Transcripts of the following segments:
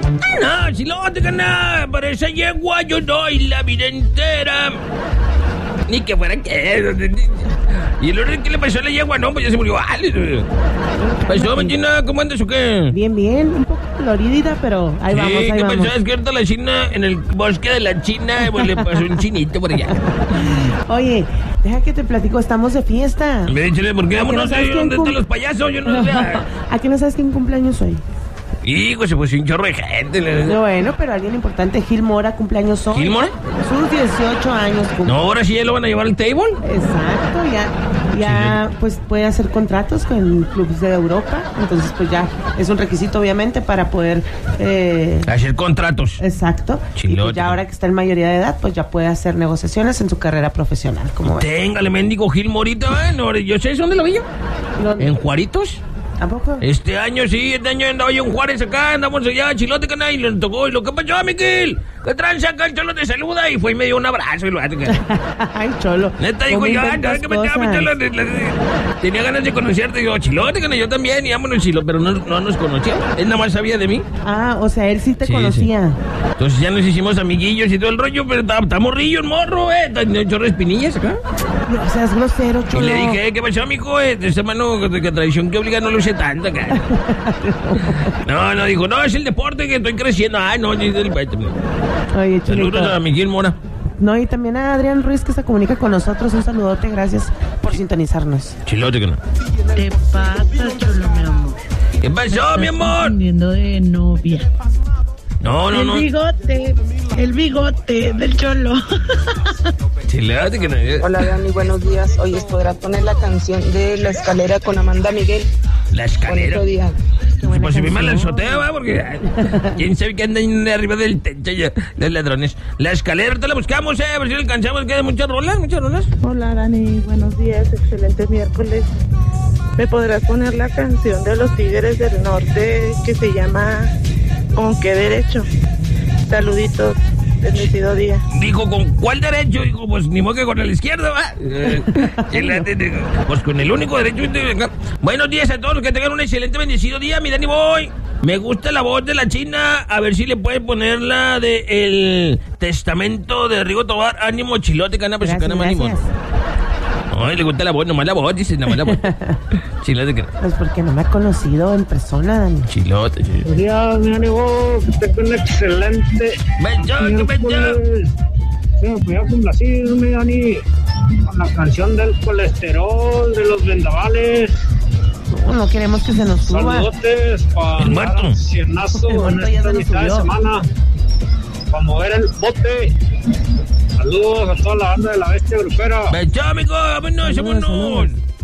No, chilote, cana. Para esa yegua yo doy la vida entera. Ni que fuera que... ¿Y el orden qué le pasó a la yegua? No, pues ya se murió. ¿Pasó, Machina? ¿Cómo andas o qué? Bien, un poco coloridita, pero ahí vamos, ahí ¿qué vamos. pasó? Es que ahorita la China, en el bosque de la China, pues le pasó un chinito por allá. Oye, deja que te platico, estamos de fiesta. Me échale, ¿por qué? ¿A que No sé dónde están los payasos, yo no sé. ¿A qué no sabes quién cumpleaños hoy? Hijo, se puso un chorro de gente. No, bueno, pero alguien importante, Gil Mora, cumpleaños hoy. ¿Gil Mora? Sus 18 años cumple. No, ahora sí ya lo van a llevar al table. Exacto, ya pues puede hacer contratos con clubes de Europa, entonces pues ya es un requisito obviamente para poder hacer contratos. Exacto. Chilote. Y pues ya ahora que está en mayoría de edad, pues ya puede hacer negociaciones en su carrera profesional, como ves. Téngale, mendigo Gil Morita, no, yo sé dónde lo vi yo. ¿En Juaritos? ¿A poco? Este año andaba yo en Juárez acá, andamos allá, chilote, cana, y le tocó, y lo que pasó, Miguel, que tranza acá, el Cholo te saluda, y fue y me dio un abrazo, y lo Ay, Cholo. Neta, dijo yo, que me Cholo, tenía ganas de conocerte, digo, chilote, cana, yo también, y vámonos, Chilo, pero no nos conocía, él nada más sabía de mí. Ah, o sea, él sí te conocía. Sí. Entonces ya nos hicimos amiguillos y todo el rollo, pero está morrillo el morro, chorro de espinillas acá. No, o sea, es grosero, Cholo. Y le dije, ¿qué pasó, amigo? Esa mano que tradición que obliga no lo sé tanto acá. No, dijo, no, es el deporte que estoy creciendo. No, es el... Oye, saludos a Miguel Mora. No, y también a Adrián Ruiz, que se comunica con nosotros. Un saludote, gracias por sintonizarnos. Chilote, que no. ¿Qué pasa, Cholo, mi amor? ¿Qué pasó, mi amor? Confundiendo de novia. No. El bigote del Cholo. Chilote, que no. Hola, Dani, buenos días. Oye, ¿podrás poner la canción de La Escalera con Amanda Miguel? La Escalera. Bonito día. Pues si me mal el soteo, ¿va? Porque quién sabe que andan arriba del techo ya, los ladrones. La Escalera, ahorita la buscamos, a ver si la alcanzamos. Quedan muchas rolas. Hola, Dani, buenos días, excelente miércoles. ¿Me podrás poner la canción de los Tigres del Norte que se llama ¿Con qué derecho? Saluditos, bendecido día. Dijo, ¿con cuál derecho? Dijo, pues ni modo que con el izquierdo, ¿va? Pues con el único derecho. Buenos días a todos, que tengan un excelente, bendecido día. Mi Dani Boy, me gusta la voz de la China. A ver si le pueden poner la de El Testamento de Rigo Tobar. Ánimo, chilote, cana, pues cana, ánimo. Ay, le gusta la voz, nomás la voz, dice, nomás la voz. Chilote, que no. Pues porque no me ha conocido en persona, Dani. Chilote. Ya, mi amigo, que tengo un excelente. Voy a complacirme, Dani, con la canción del colesterol, de los vendavales. No queremos que se nos suba. Saludotes para el muerto. Cienazo en esta mitad de semana. Para mover el bote. Saludos a toda la banda de La Bestia Grupera. Chao, amigo, vámonos.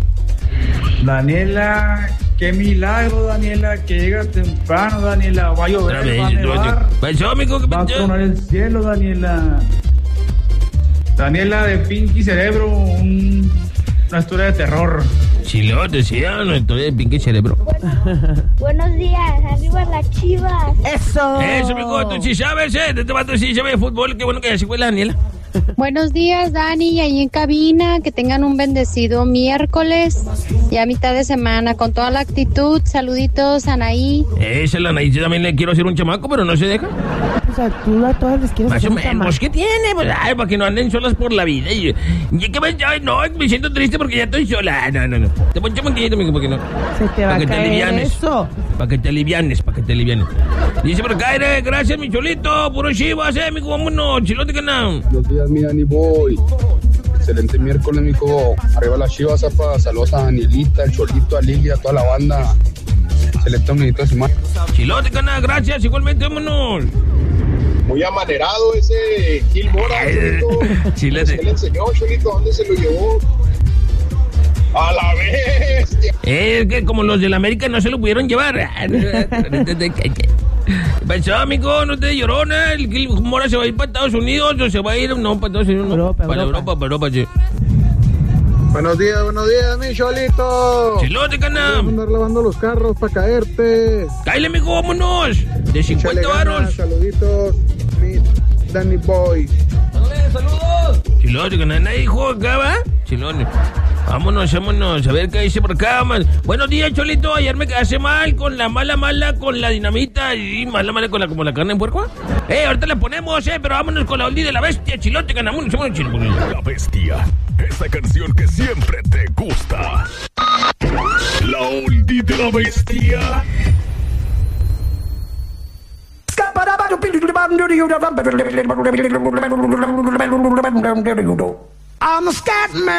Daniela, qué milagro, Daniela, que llega temprano, Daniela. Va a llover, va a nevar. Chao, amigo, va a tronar el cielo, Daniela. Daniela de Pinky Cerebro, una historia de terror. Chilote, sí, una historia de Pinky Cerebro. Buenos días, arriba las Chivas. Eso, amigo, tú sí sabes, este vato sí sabe de fútbol, qué bueno que así fue la Daniela. Buenos días, Dani, y ahí en cabina, que tengan un bendecido miércoles, ya mitad de semana, con toda la actitud. Saluditos, Anaí. Esa la Anaí, yo también le quiero hacer un chamaco, pero no se deja. O sea, tú a todas les quieres hacer un chamaco. ¿Qué tiene? Pues, para que no anden solas por la vida. Y que me siento triste porque ya estoy sola. No. Te pongo un chamaquito, amigo, porque no. Se te va a caer eso. Para que te alivianes. Dice por acá, gracias, mi cholito, puro Chivas, amigo, vámonos, chilote, que no. Buenos días, mi Dani Boy. Excelente miércoles, mijo. Arriba las Chivas, zapa. Saludos a Danielita, el Cholito, a Lili, a toda la banda. Excelente omnidito de semana. Chilote, cana, gracias, igualmente, vámonos. Muy amanerado ese Gil Mora, Cholito. Chilote. ¿Qué le enseñó, Cholito? ¿Dónde se lo llevó? ¡A la bestia! Es que como los de la América no se lo pudieron llevar. Pensaba, amigo, no te llorona. El Gil Mora se va a ir para Estados Unidos o se va a ir, no, para Estados Unidos, no. Para Europa, sí. Buenos días, mi Cholito. Chilote, cana. Vamos a andar lavando los carros para caerte. Cállate, amigo, vámonos. De 50 varos. Saluditos, mi Danny Boy. Saludos. Chilote, cana, nadie dijo acá, ¿va? Chilote. Vámonos, a ver qué dice por acá, man. Buenos días, Cholito. Ayer me quedé mal con la mala, con la dinamita y mala con la, como la carne en puerco. Ahorita la ponemos, pero vámonos con la oldie de la bestia, Chilote, Canamuno. La bestia, esa canción que siempre te gusta. La oldie de la bestia. I'm a scat man.